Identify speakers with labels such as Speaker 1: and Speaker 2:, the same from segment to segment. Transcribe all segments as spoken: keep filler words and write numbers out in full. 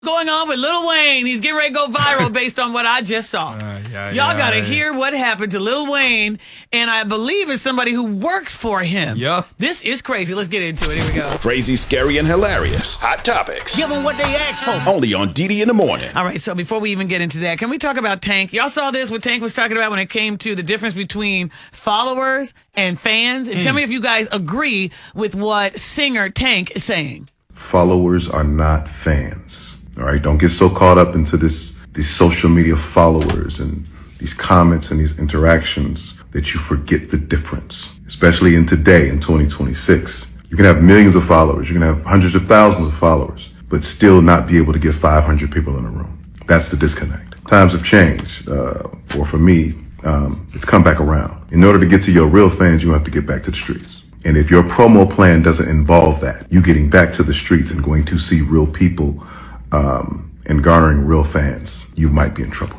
Speaker 1: Going on with Lil Wayne. He's getting ready to go viral based on what I just saw. Uh, yeah, Y'all yeah, got to yeah. hear what happened to Lil Wayne, and I believe it's somebody who works for him. Yeah. This is crazy. Let's get into it. Here we go.
Speaker 2: Crazy, scary, and hilarious. Hot topics.
Speaker 3: Give them what they asked for.
Speaker 2: Only on Didi in the Morning.
Speaker 1: All right, so before we even get into that, can we talk about Tank? Y'all saw this, what Tank was talking about when it came to the difference between followers and fans? And mm. tell me if you guys agree with what singer Tank is saying.
Speaker 4: Followers are not fans. All right, don't get so caught up into this these social media followers and these comments and these interactions that you forget the difference. Especially in today, in twenty twenty-six. You can have millions of followers, you can have hundreds of thousands of followers, but still not be able to get five hundred people in a room. That's the disconnect. Times have changed, uh, or for me, um, it's come back around. In order to get to your real fans, you have to get back to the streets. And if your promo plan doesn't involve that, you getting back to the streets and going to see real people Um, and garnering real fans, you might be in trouble.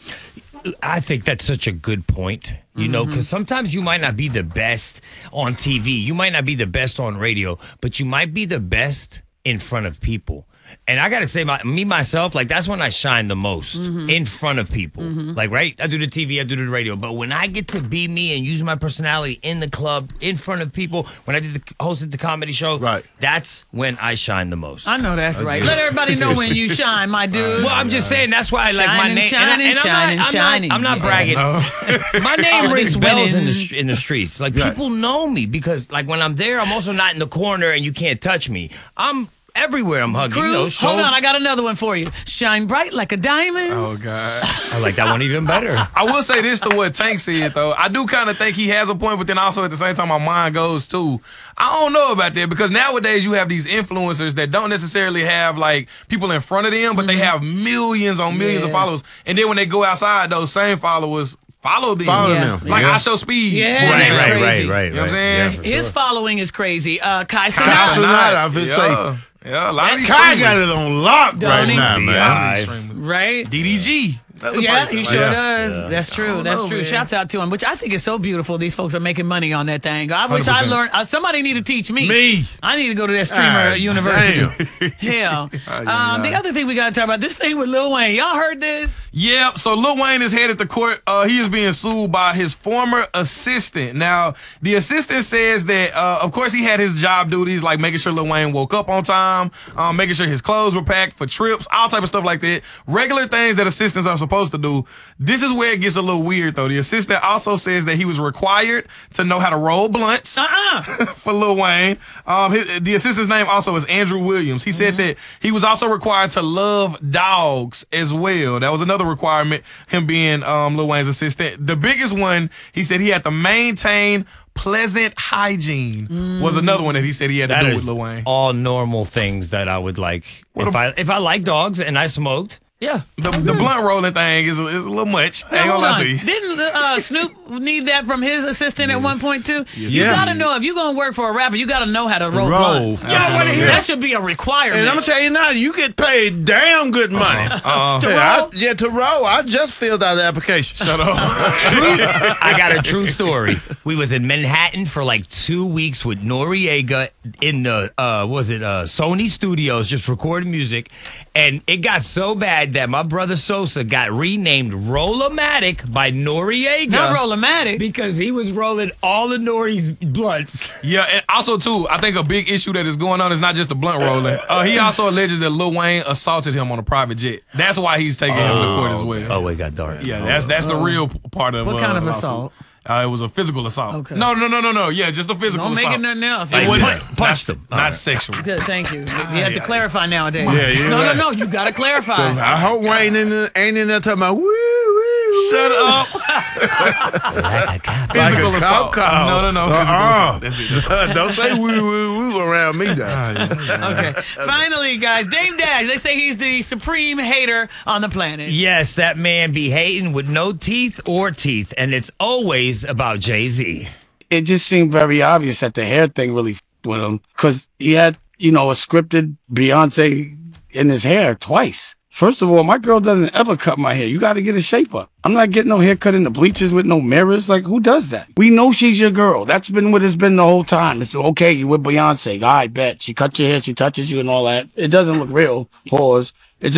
Speaker 3: I think that's such a good point, you mm-hmm. know, because sometimes you might not be the best on T V. You might not be the best on radio, but you might be the best in front of people. And I got to say, my, me, myself, like, that's when I shine the most, mm-hmm. in front of people. Mm-hmm. Like, right? I do the T V, I do the radio. But when I get to be me and use my personality in the club, in front of people, when I did the, hosted the comedy show, right. that's when I shine the most.
Speaker 1: I know that's right. Let everybody know when you shine, my dude.
Speaker 3: Well, I'm just saying, that's why I like my name.
Speaker 1: Shining, and, and shining,
Speaker 3: I'm
Speaker 1: shining.
Speaker 3: Not, I'm not, I'm not bragging. No. My name rings bells in the, in the streets. Like,
Speaker 5: right.
Speaker 3: people know me because, like, when I'm there, I'm also not in the corner and you can't touch me. I'm everywhere. I'm hugging.
Speaker 1: Cruz,
Speaker 3: you know,
Speaker 1: hold on. I got another one for you. Shine bright like a diamond.
Speaker 5: Oh, God.
Speaker 3: I like that one even better.
Speaker 5: I will say this to what Tank said, though. I do kind of think he has a point, but then also at the same time, my mind goes, too. I don't know about that because nowadays you have these influencers that don't necessarily have, like, people in front of them, but mm-hmm. they have millions on millions yeah. of followers. And then when they go outside, those same followers follow them.
Speaker 6: Follow
Speaker 5: yeah.
Speaker 6: them.
Speaker 5: Like
Speaker 6: yeah.
Speaker 5: I Show Speed.
Speaker 1: Yeah,
Speaker 3: right,
Speaker 1: that's
Speaker 3: right,
Speaker 1: crazy.
Speaker 3: right, right.
Speaker 5: You know what I'm saying?
Speaker 3: Yeah,
Speaker 1: His
Speaker 3: sure.
Speaker 1: following is crazy. Uh, Kai
Speaker 6: Kai
Speaker 1: Cenat.
Speaker 6: Cenat, I would
Speaker 5: yeah.
Speaker 6: say.
Speaker 5: Yeah, a lot of these
Speaker 6: Kai
Speaker 5: streamers.
Speaker 6: got it on lock
Speaker 1: Don't
Speaker 6: right
Speaker 1: he?
Speaker 6: now, man.
Speaker 1: Right?
Speaker 5: D D G.
Speaker 1: Yeah, he sure
Speaker 6: yeah.
Speaker 1: does.
Speaker 3: Yeah.
Speaker 1: That's true. That's
Speaker 5: know,
Speaker 1: true.
Speaker 5: man.
Speaker 1: Shouts out to him, which I think is so beautiful. These folks are making money on that thing. I wish
Speaker 5: one hundred percent.
Speaker 1: I learned. Uh, somebody need to teach me.
Speaker 6: Me.
Speaker 1: I need to go to that streamer
Speaker 6: Ah,
Speaker 1: university. Hell.
Speaker 5: Ah,
Speaker 1: um,
Speaker 5: yeah.
Speaker 1: The other thing we got to talk about, this thing with Lil Wayne. Y'all heard this?
Speaker 5: Yeah, so Lil Wayne is headed to court. Uh, he is being sued by his former assistant. Now, the assistant says that, uh, of course, he had his job duties, like making sure Lil Wayne woke up on time, um, making sure his clothes were packed for trips, all type of stuff like that. Regular things that assistants are supposed to do. This is where it gets a little weird, though. The assistant also says that he was required to know how to roll blunts
Speaker 1: uh-uh.
Speaker 5: for Lil Wayne. Um, his, the assistant's name also is Andrew Williams. He said mm-hmm. that he was also required to love dogs as well. That was another requirement, him being um, Lil Wayne's assistant. The biggest one, he said he had to maintain pleasant hygiene mm. was another one that he said he had to
Speaker 3: that
Speaker 5: do
Speaker 3: is
Speaker 5: with Lil Wayne.
Speaker 3: All normal things that I would like. What if a, I if I like dogs and I smoked, yeah.
Speaker 5: The, the blunt rolling thing is, is a little much. I ain't gonna lie to you.
Speaker 1: Didn't uh, Snoop need that from his assistant yes. at one point too? Yes. You
Speaker 6: yeah.
Speaker 1: gotta know if you're gonna work for a rapper, you gotta know how to roll,
Speaker 6: roll.
Speaker 1: blunts.
Speaker 6: Y'all
Speaker 1: wanna hear that? Should be a requirement.
Speaker 6: And I'm gonna tell you now, you get paid damn good money.
Speaker 5: Uh-uh. Uh-uh.
Speaker 1: to
Speaker 6: yeah,
Speaker 1: roll?
Speaker 6: I, yeah, to roll. I just filled out the application.
Speaker 5: Shut up.
Speaker 3: I got a true story. We was in Manhattan for like two weeks with Noriega in the uh, was it uh, Sony Studios, just recording music, and it got so bad that my brother Sosa got renamed Roll-O-Matic by Noriega.
Speaker 1: Not Roll-O-Matic.
Speaker 3: Because he was rolling all of Nori's blunts.
Speaker 5: Yeah, and also, too, I think a big issue that is going on is not just the blunt rolling. Uh, he also alleges that Lil Wayne assaulted him on a private jet. That's why he's taking
Speaker 3: oh,
Speaker 5: him to court as well.
Speaker 3: Oh, it got dark.
Speaker 5: Yeah, that's that's the real part of
Speaker 1: What
Speaker 5: uh,
Speaker 1: kind of
Speaker 5: lawsuit.
Speaker 1: assault?
Speaker 5: Uh, it was a physical assault.
Speaker 1: Okay.
Speaker 5: No, no, no, no, no. Yeah, just a physical
Speaker 1: Don't make
Speaker 5: assault.
Speaker 1: it nothing else.
Speaker 5: It
Speaker 3: Like,
Speaker 5: was
Speaker 3: punch- punched him.
Speaker 5: not, not sexual.
Speaker 1: Good, thank you. You have
Speaker 5: yeah,
Speaker 1: to clarify nowadays.
Speaker 6: Yeah, yeah,
Speaker 1: no,
Speaker 6: right.
Speaker 1: no, no. You gotta clarify.
Speaker 6: I hope Wayne in the, ain't in there talking about woo, woo,
Speaker 5: Shut up.
Speaker 3: Like a cop.
Speaker 5: Physical
Speaker 6: like a
Speaker 5: assault.
Speaker 6: cop.
Speaker 5: No, no, no.
Speaker 6: Uh-uh.
Speaker 5: Physical assault. That's it. That's it.
Speaker 6: Don't say woo, woo, woo around me, though.
Speaker 1: Okay. Finally, guys, Dame Dash. They say he's the supreme hater on the planet.
Speaker 3: Yes, that man be hating with no teeth or teeth, and it's always about Jay-Z.
Speaker 7: It just seemed very obvious that the hair thing really f***ed with him because he had, you know, a scripted Beyonce in his hair twice. First of all, my girl doesn't ever cut my hair. You got to get a shape up. I'm not getting no haircut in the bleachers with no mirrors. Like, who does that? We know she's your girl. That's been what it's been the whole time. It's okay, you with Beyonce. I bet. She cut your hair, she touches you and all that. It doesn't look real. Pause.